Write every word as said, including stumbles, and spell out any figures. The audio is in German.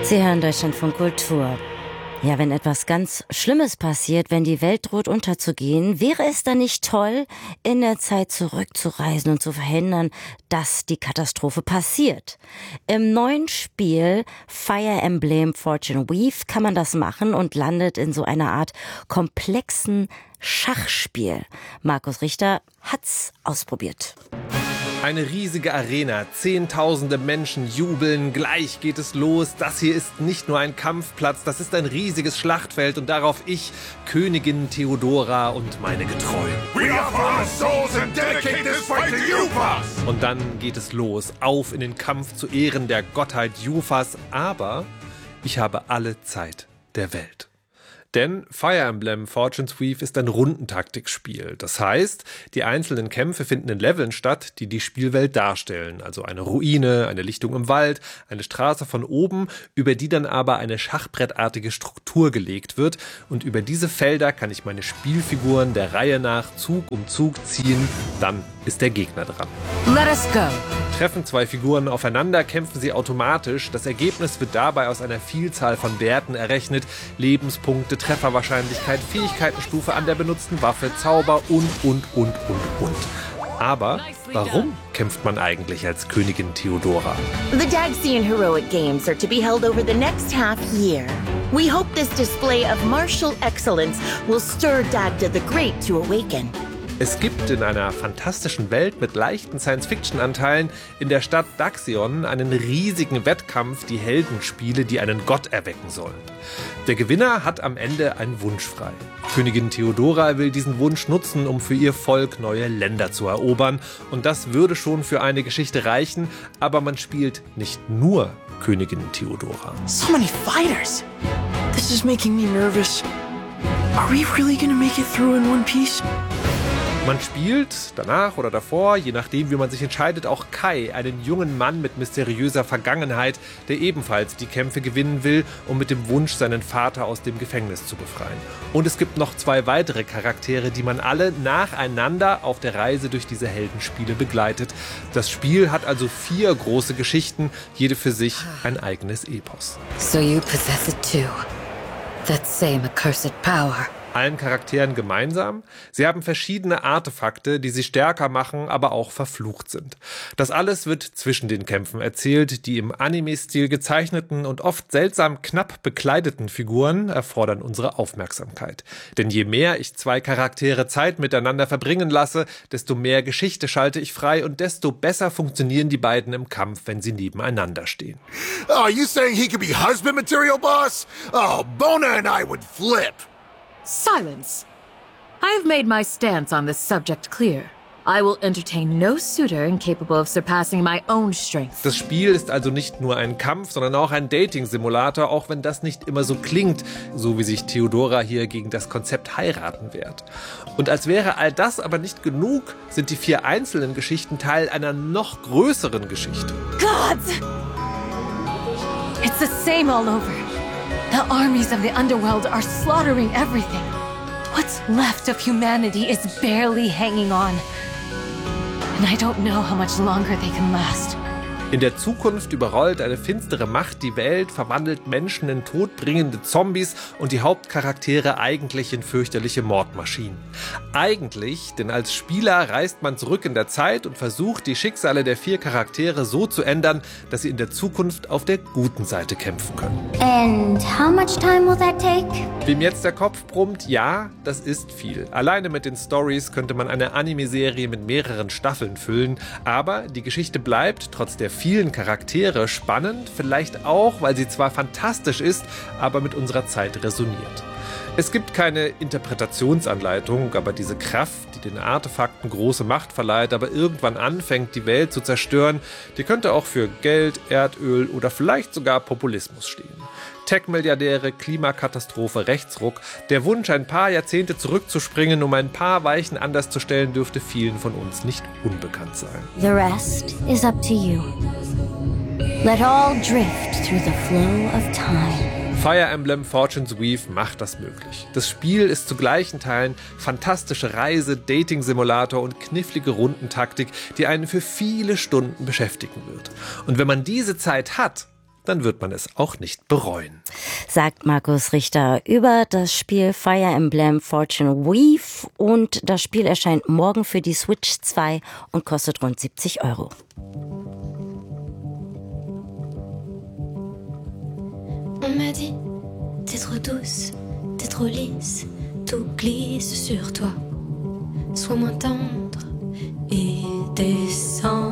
Sie hören Deutschlandfunk Kultur. Ja, wenn etwas ganz Schlimmes passiert, wenn die Welt droht unterzugehen, wäre es dann nicht toll, in der Zeit zurückzureisen und zu verhindern, dass die Katastrophe passiert? Im neuen Spiel Fire Emblem Fortune Weave kann man das machen und landet in so einer Art komplexen Schachspiel. Markus Richter hat's ausprobiert. Eine riesige Arena, zehntausende Menschen jubeln, gleich geht es los. Das hier ist nicht nur ein Kampfplatz, das ist ein riesiges Schlachtfeld und darauf ich, Königin Theodora und meine Getreuen. We offer our souls and dedicate this fight to Yufas! Und dann geht es los, auf in den Kampf zu Ehren der Gottheit Yufas, aber ich habe alle Zeit der Welt. Denn Fire Emblem Fortune Weave ist ein Rundentaktikspiel. Das heißt, die einzelnen Kämpfe finden in Leveln statt, die die Spielwelt darstellen. Also eine Ruine, eine Lichtung im Wald, eine Straße von oben, über die dann aber eine schachbrettartige Struktur gelegt wird. Und über diese Felder kann ich meine Spielfiguren der Reihe nach Zug um Zug ziehen. Dann ist der Gegner dran. Let us go. Treffen zwei Figuren aufeinander, kämpfen sie automatisch. Das Ergebnis wird dabei aus einer Vielzahl von Werten errechnet. Lebenspunkte, Trefferwahrscheinlichkeit, Fähigkeitenstufe an der benutzten Waffe, Zauber und, und, und, und, und. Aber warum kämpft man eigentlich als Königin Theodora? The Dagsian Heroic Games are to be held over the next half year. We hope this display of martial excellence will stir Dagda the Great to awaken. Es gibt in einer fantastischen Welt mit leichten Science-Fiction-Anteilen in der Stadt Daxion einen riesigen Wettkampf, die Heldenspiele, die einen Gott erwecken sollen. Der Gewinner hat am Ende einen Wunsch frei. Königin Theodora will diesen Wunsch nutzen, um für ihr Volk neue Länder zu erobern. Und das würde schon für eine Geschichte reichen, aber man spielt nicht nur Königin Theodora. So many fighters! This is making me nervous. Are we really gonna make it through in one piece? Man spielt danach oder davor, je nachdem wie man sich entscheidet, auch Kai, einen jungen Mann mit mysteriöser Vergangenheit, der ebenfalls die Kämpfe gewinnen will, um mit dem Wunsch, seinen Vater aus dem Gefängnis zu befreien. Und es gibt noch zwei weitere Charaktere, die man alle nacheinander auf der Reise durch diese Heldenspiele begleitet. Das Spiel hat also vier große Geschichten, jede für sich ein eigenes Epos. So you possess it too. That same accursed power. Allen Charakteren gemeinsam: sie haben verschiedene Artefakte, die sie stärker machen, aber auch verflucht sind. Das alles wird zwischen den Kämpfen erzählt. Die im Anime-Stil gezeichneten und oft seltsam knapp bekleideten Figuren erfordern unsere Aufmerksamkeit. Denn je mehr ich zwei Charaktere Zeit miteinander verbringen lasse, desto mehr Geschichte schalte ich frei und desto besser funktionieren die beiden im Kampf, wenn sie nebeneinander stehen. Oh, you saying he could be husband material, boss? Oh, Bona and I would flip. Silence! I have made my stance on this subject clear. I will entertain no suitor incapable of surpassing my own strength. Das Spiel ist also nicht nur ein Kampf, sondern auch ein Dating-Simulator, auch wenn das nicht immer so klingt, so wie sich Theodora hier gegen das Konzept heiraten wehrt. Und als wäre all das aber nicht genug, sind die vier einzelnen Geschichten Teil einer noch größeren Geschichte. Gods! It's the same all over. The armies of the underworld are slaughtering everything. What's left of humanity is barely hanging on. And I don't know how much longer they can last. In der Zukunft überrollt eine finstere Macht die Welt, verwandelt Menschen in todbringende Zombies und die Hauptcharaktere eigentlich in fürchterliche Mordmaschinen. Eigentlich, denn als Spieler reist man zurück in der Zeit und versucht, die Schicksale der vier Charaktere so zu ändern, dass sie in der Zukunft auf der guten Seite kämpfen können. And how much time will that take? Wem jetzt der Kopf brummt, ja, das ist viel. Alleine mit den Stories könnte man eine Anime-Serie mit mehreren Staffeln füllen, aber die Geschichte bleibt trotz der vielen Charaktere spannend, vielleicht auch, weil sie zwar fantastisch ist, aber mit unserer Zeit resoniert. Es gibt keine Interpretationsanleitung, aber diese Kraft, die den Artefakten große Macht verleiht, aber irgendwann anfängt, die Welt zu zerstören, die könnte auch für Geld, Erdöl oder vielleicht sogar Populismus stehen. Tech-Milliardäre, Klimakatastrophe, Rechtsruck. Der Wunsch, ein paar Jahrzehnte zurückzuspringen, um ein paar Weichen anders zu stellen, dürfte vielen von uns nicht unbekannt sein. The rest is up to you. Let all drift through the flow of time. Fire Emblem Fortune Weave macht das möglich. Das Spiel ist zu gleichen Teilen fantastische Reise, Dating-Simulator und knifflige Rundentaktik, die einen für viele Stunden beschäftigen wird. Und wenn man diese Zeit hat, dann wird man es auch nicht bereuen. Sagt Markus Richter über das Spiel Fire Emblem Fortune Weave. Und das Spiel erscheint morgen für die Switch zwei und kostet rund siebzig Euro. On m'a dit, t'es trop douce, t'es trop lisse, tout glisse sur toi. Sois moins tendre et descends.